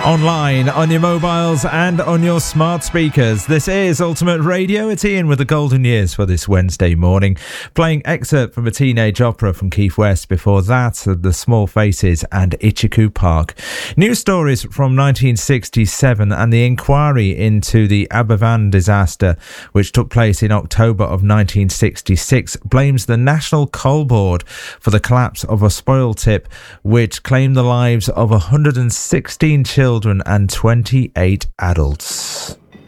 Online, on your mobiles and on your smart speakers. This is Ultimate Radio. It's Ian with the golden years for this Wednesday morning. Playing excerpt from a teenage opera from Keith West. Before that, The Small Faces and Ichiku Park. News stories from 1967 and the inquiry into the Aberfan disaster, which took place in October of 1966, blames the National Coal Board for the collapse of a spoil tip, which claimed the lives of 116 children and 28 adults.